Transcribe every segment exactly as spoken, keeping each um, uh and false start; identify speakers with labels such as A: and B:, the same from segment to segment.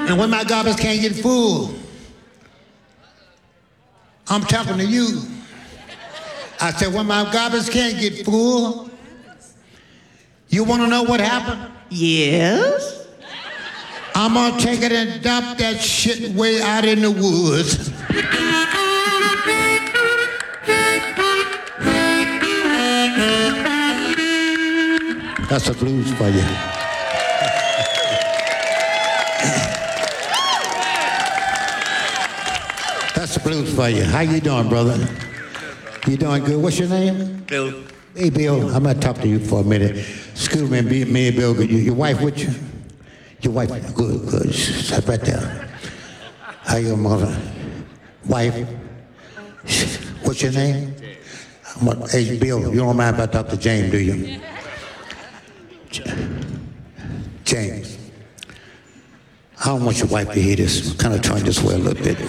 A: And when my garbage can't get full, I'm talking to you. I said, when my garbage can't get full, you want to know what happened?
B: Yes?
A: I'm going to take it and dump that shit way out in the woods. That's the blues for you. That's the blues for you. How you doing, brother? You doing good? What's your name?
B: Bill.
A: Hey, Bill, I'm gonna talk to you for a minute. Excuse me, me, me and Bill, your, your wife with you? Your wife, good, good. Stop right there. How your mother? Wife? What's your name? I'm, hey, Bill, you don't mind if I talk to James, do you? James, I don't want your wife to hear this. Kind of turn this way a little bit.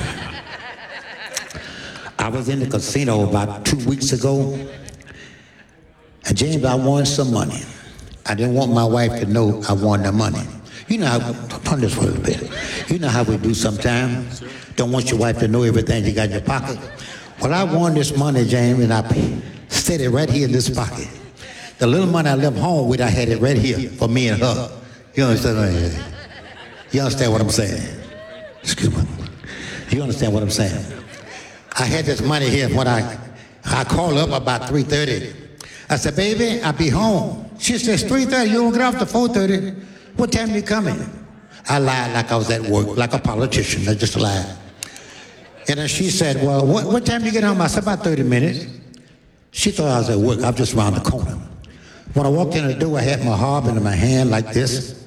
A: I was in the casino about two weeks ago, and James, I won some money. I didn't want my wife to know I won the money. You know how, turn this way a little bit. You know how we do sometimes. Don't want your wife to know everything you got in your pocket. Well, I won this money, James, and I set it right here in this pocket. The little money I left home with, I had it right here for me and her. You understand? You understand what I'm saying? Excuse me. You understand what I'm saying? I had this money here when I, I called up about three thirty. I said, baby, I'll be home. She says, three thirty, you don't get off to four thirty. What time you coming? I lied like I was at work, like a politician. I just lied. And then she said, well, what, what time you get home? I said, about thirty minutes. She thought I was at work. I was just around the corner. When I walked in the door, I had my harp in my hand like this.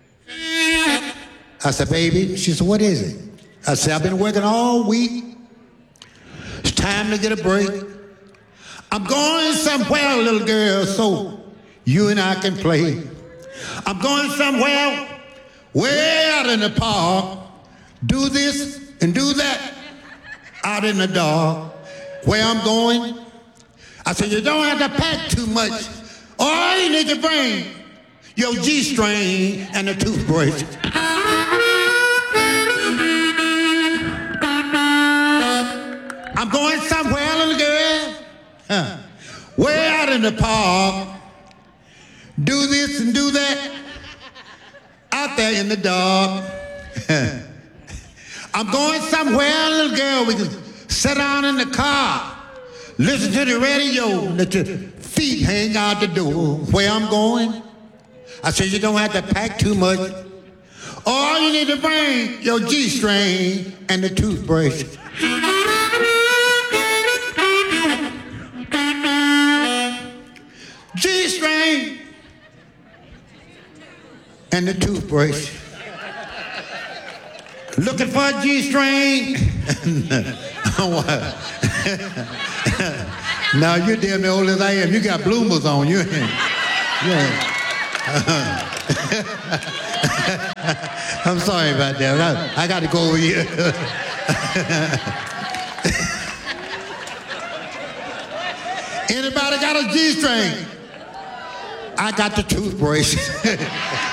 A: I said, baby. She said, what is it? I said, I've been working all week. It's time to get a break. I'm going somewhere, little girl, so you and I can play. I'm going somewhere way out in the park. Do this and do that out in the dark. Where I'm going, I said, you don't have to pack too much. All you need to bring your G-string and a toothbrush. I'm going somewhere, little girl, huh. Way out in the park. Do this and do that out there in the dark. I'm going somewhere, little girl. We can sit down in the car, listen to the radio, let your feet hang out the door. Where I'm going, I said you don't have to pack too much. All you need to bring your G-string and the toothbrush. G-string and the toothbrush. Looking for a G-string? Now you're damn near old as I am. You got bloomers on. You ain't. Yeah. I'm sorry about that. I, I got to go over here. Anybody got a G-string? I got the toothbrush.